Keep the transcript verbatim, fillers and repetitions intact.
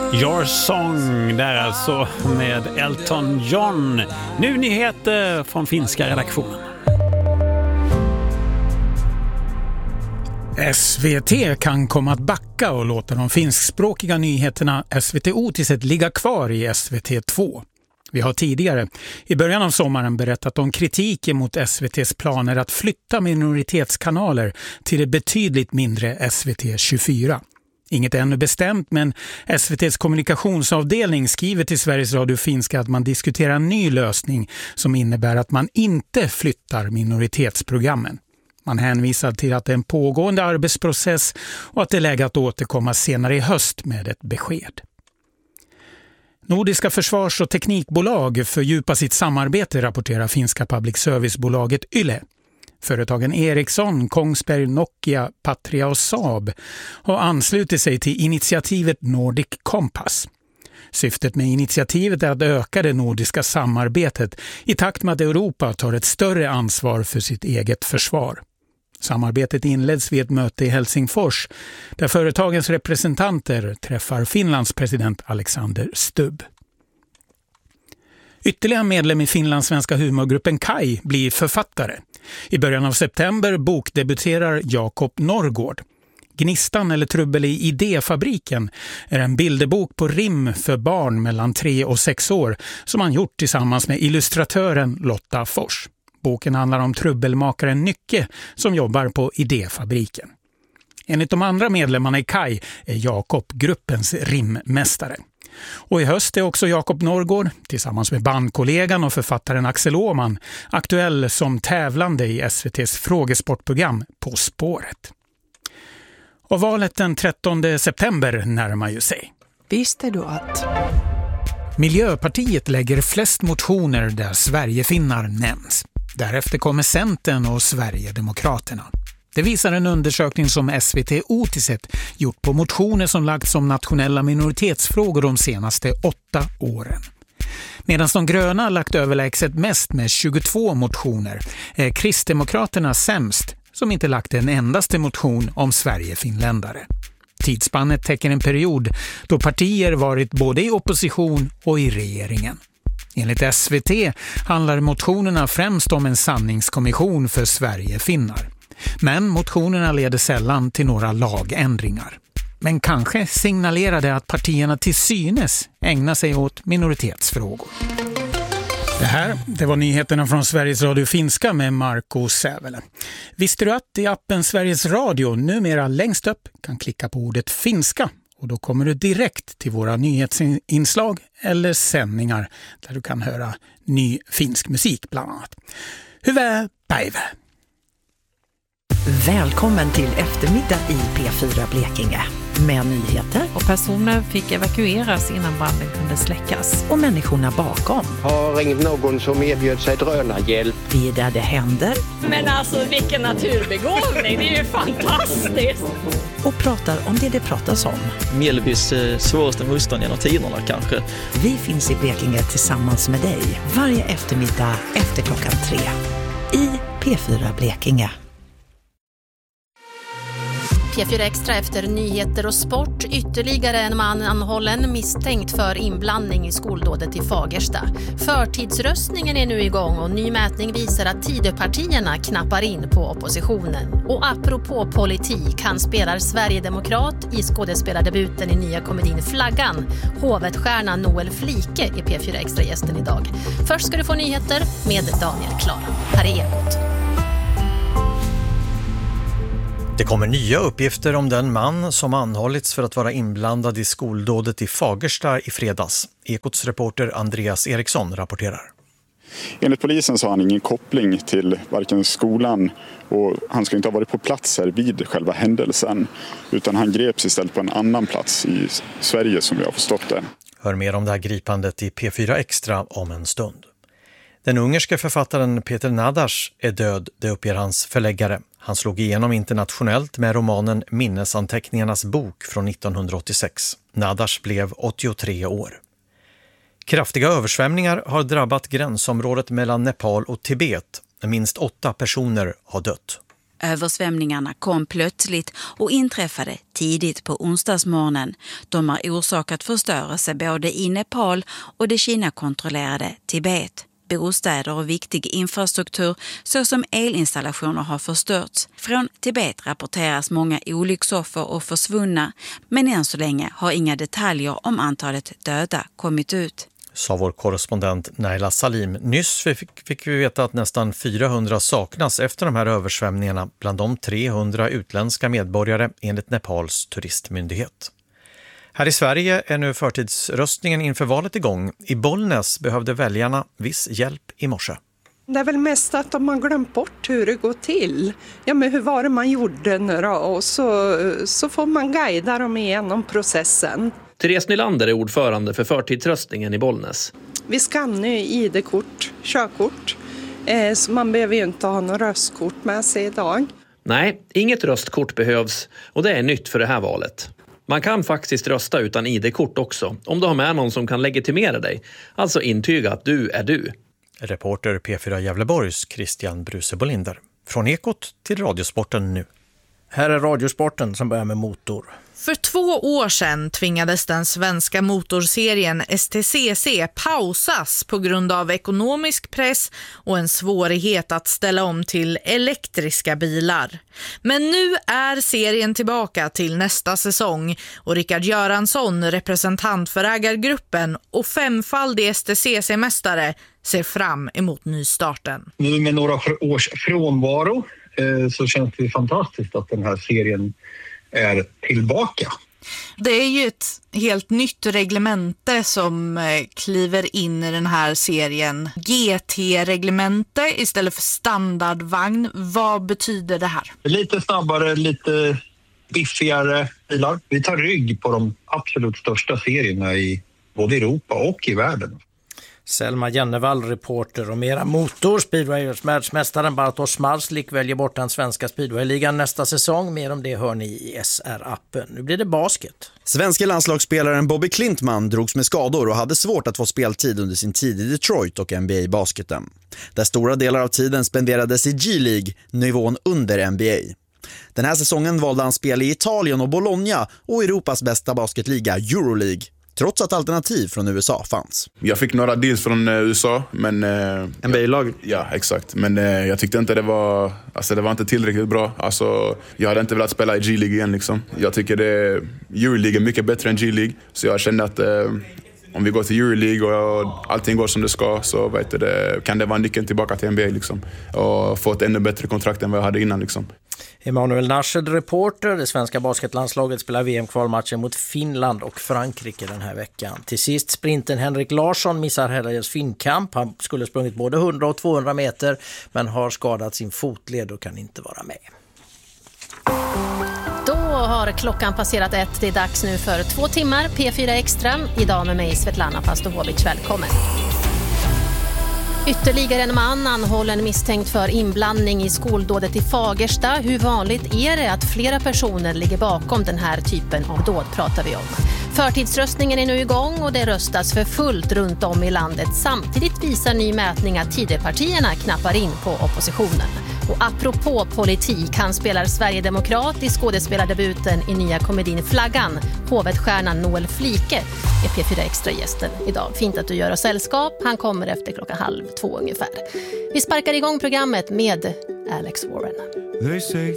Your Song där alltså med Elton John. Nu nyheter från finska redaktionen. S V T kan komma att backa och låta de finskspråkiga nyheterna S V T Otiset ligga kvar i S V T två. Vi har tidigare i början av sommaren berättat om kritiken mot S V T:s planer att flytta minoritetskanaler till det betydligt mindre S V T tjugofyra. Inget ännu bestämt, men S V T:s kommunikationsavdelning skriver till Sveriges Radio Finska att man diskuterar en ny lösning som innebär att man inte flyttar minoritetsprogrammen. Man hänvisar till att det är en pågående arbetsprocess och att det är läge att återkomma senare i höst med ett besked. Nordiska försvars- och teknikbolag fördjupar sitt samarbete, rapporterar finska public service-bolaget Yle. Företagen Ericsson, Kongsberg, Nokia, Patria och Saab har anslutit sig till initiativet Nordic Compass. Syftet med initiativet är att öka det nordiska samarbetet i takt med att Europa tar ett större ansvar för sitt eget försvar. Samarbetet inleds vid ett möte i Helsingfors där företagens representanter träffar Finlands president Alexander Stubb. Ytterligare medlem i Finlands svenska humorgruppen Kai blir författare. I början av september bokdebuterar Jakob Norrgård. Gnistan eller trubbel i idéfabriken är en bilderbok på rim för barn mellan tre och sex år som han gjort tillsammans med illustratören Lotta Fors. Boken handlar om trubbelmakaren Nycke som jobbar på idéfabriken. Enligt de andra medlemmarna i Kai är Jakob gruppens rimmästare. Och i höst är också Jakob Norrgård tillsammans med bandkollegan och författaren Axel Åman aktuell som tävlande i S V T:s frågesportprogram På spåret. Och valet den trettonde september närmar ju sig. Visste du att Miljöpartiet lägger flest motioner där Sverigefinnar nämns. Därefter kommer Centern och Sverigedemokraterna. Det visar en undersökning som S V T Otiset gjort på motioner som lagts om nationella minoritetsfrågor de senaste åtta åren. Medan de gröna lagt överlägset mest med tjugotvå motioner är Kristdemokraterna sämst som inte lagt en endaste motion om Sverigefinländare. Tidsspannet täcker en period då partier varit både i opposition och i regeringen. Enligt S V T handlar motionerna främst om en sanningskommission för Sverigefinnar. Men motionerna leder sällan till några lagändringar. Men kanske signalerar det att partierna till synes ägnar sig åt minoritetsfrågor. Det här, det var nyheterna från Sveriges Radio Finska med Marco Sävele. Visste du att i appen Sveriges Radio numera längst upp kan klicka på ordet finska och då kommer du direkt till våra nyhetsinslag eller sändningar där du kan höra ny finsk musik bland annat. Hyvää päivää! Välkommen till eftermiddag i P fyra Blekinge med nyheter. Och personer fick evakueras innan branden kunde släckas. Och människorna bakom. Har ringt någon som erbjöd sig drönarhjälp. Vi är där det händer. Men alltså vilken naturbegåvning, det är ju fantastiskt. Och pratar om det det pratas om. Mjällbys eh, svåraste motstånd genom tiderna kanske. Vi finns i Blekinge tillsammans med dig varje eftermiddag efter klockan tre. I P fyra Blekinge. P fyra Extra efter nyheter och sport. Ytterligare en man anhållen misstänkt för inblandning i skoldådet i Fagersta. Förtidsröstningen är nu igång och ny mätning visar att Tidöpartierna knappar in på oppositionen. Och apropå politik, han spelar Sverigedemokrat i skådespelardebuten i nya komedin Flaggan. Hovetstjärnan Noel Flike är P fyra Extra-gästen idag. Först ska du få nyheter med Daniel Klara. Här är Ekot. Det kommer nya uppgifter om den man som anhållits för att vara inblandad i skoldådet i Fagersta i fredags. Ekots reporter Andreas Eriksson rapporterar. Enligt polisen så har han ingen koppling till varken skolan och han ska inte ha varit på plats här vid själva händelsen utan han greps istället på en annan plats i Sverige som vi har förstått det. Hör mer om det här gripandet i P fyra Extra om en stund. Den ungerska författaren Peter Nadas är död, det uppger hans förläggare. Han slog igenom internationellt med romanen Minnesanteckningarnas bok från nittonhundraåttiosex. Nadas blev åttiotre år. Kraftiga översvämningar har drabbat gränsområdet mellan Nepal och Tibet. Minst åtta personer har dött. Översvämningarna kom plötsligt och inträffade tidigt på onsdagsmorgonen. De har orsakat förstörelse både i Nepal och det Kina-kontrollerade Tibet. Bostäder och viktig infrastruktur såsom elinstallationer har förstörts. Från Tibet rapporteras många olycksoffer och försvunna, men än så länge har inga detaljer om antalet döda kommit ut. Sa vår korrespondent Naila Salim. Nyss fick, fick vi veta att nästan fyrahundra saknas efter de här översvämningarna, bland de trehundra utländska medborgare enligt Nepals turistmyndighet. Här i Sverige är nu förtidsröstningen inför valet igång. I Bollnäs behövde väljarna viss hjälp i morse. Det är väl mest att de har glömt bort hur det går till. Ja, men hur var det man gjorde nu då? Och så, så får man guida dem igenom processen. Therese Nylander är ordförande för förtidsröstningen i Bollnäs. Vi skannar ju I D-kort, körkort. Eh, så man behöver ju inte ha något röstkort med sig idag. Nej, inget röstkort behövs och det är nytt för det här valet. Man kan faktiskt rösta utan I D-kort också, om du har med någon som kan legitimera dig. Alltså intyga att du är du. Reporter P fyra Gävleborgs Christian Brusebolinder. Från Ekot till Radiosporten nu. Här är Radiosporten som börjar med motor. För två år sedan tvingades den svenska motorserien S T C C pausas på grund av ekonomisk press och en svårighet att ställa om till elektriska bilar. Men nu är serien tillbaka till nästa säsong och Rickard Göransson, representant för ägargruppen och femfaldig S T C C-mästare, ser fram emot nystarten. Nu med några års frånvaro så känns det fantastiskt att den här serien är tillbaka. Det är ju ett helt nytt reglemente som kliver in i den här serien. G T-reglemente istället för standardvagn. Vad betyder det här? Lite snabbare, lite biffigare bilar. Vi tar rygg på de absolut största serierna i både Europa och i världen. Selma Jennevall, reporter och mera motor. Speedwayers världsmästaren Bartosz Marslik väljer bort den svenska speedwayligan nästa säsong. Mer om det hör ni i S R-appen. Nu blir det basket. Svenska landslagsspelaren Bobby Klintman drogs med skador och hade svårt att få speltid under sin tid i Detroit och N B A-basketen. Där stora delar av tiden spenderades i G-League, nivån under N B A. Den här säsongen valde han spel i Italien och Bologna och Europas bästa basketliga Euroleague. Trots att alternativ från U S A fanns. Jag fick några deals från U S A, men eh, N B A-lag. Ja, exakt. Men eh, jag tyckte inte det var, alltså det var inte tillräckligt bra. Alltså, jag hade inte velat spela i G-League igen liksom. Jag tycker det Euroleague är mycket bättre än G-League, så jag kände att eh, om vi går till Euroleague och allting går som det ska, så vet det, kan det vara nyckeln tillbaka till N B A liksom, och få ett ännu bättre kontrakt än vad jag hade innan liksom. Emanuel Nashed, reporter. Det svenska basketlandslaget spelar V M-kvalmatcher mot Finland och Frankrike den här veckan. Till sist sprinten Henrik Larsson missar helgens finkamp. Han skulle sprungit både hundra och tvåhundra meter men har skadat sin fotled och kan inte vara med. Då har klockan passerat ett. Det är dags nu för två timmar P fyra Extra. Idag med mig Svetlana Pastovovic. Välkommen. Ytterligare en man anhållen misstänkt för inblandning i skoldådet i Fagersta. Hur vanligt är det att flera personer ligger bakom den här typen av dåd pratar vi om. Förtidsröstningen är nu igång och det röstas för fullt runt om i landet. Samtidigt visar ny mätning att Tidöpartierna knappar in på oppositionen. Och apropå politik, han spelar Sverigedemokrat i skådespelardebuten i nya komedin Flaggan. Hovedstjärnan Noel Flike är P fyra Extra-gästen idag. Fint att du gör oss sällskap. Han kommer efter klockan halv två ungefär. Vi sparkar igång programmet med Alex Warren. They say